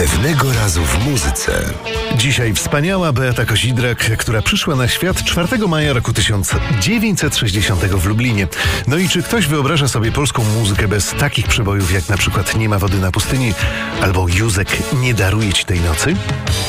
Pewnego razu w muzyce. Dzisiaj wspaniała Beata Kozidrak, która przyszła na świat 4 maja roku 1960 w Lublinie. No i czy ktoś wyobraża sobie polską muzykę bez takich przebojów jak na przykład Nie ma wody na pustyni albo Józek, nie daruję ci tej nocy?